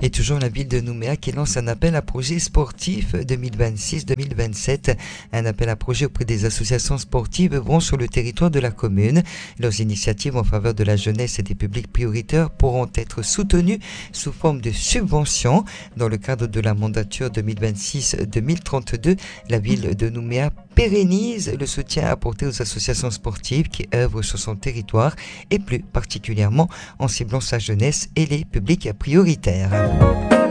Et toujours la ville de Nouméa qui lance un appel à projet sportif 2026-2027. Un appel à projet auprès des associations sportives œuvrant sur le territoire de la commune. Leurs initiatives en faveur de la jeunesse et des publics prioritaires pourront être soutenues sous forme de subventions. Dans le cadre de la mandature 2026-2032, la ville de Nouméa pérennise le soutien apporté aux associations sportives qui œuvrent sur son territoire et plus particulièrement en ciblant sa jeunesse et les publics prioritaires.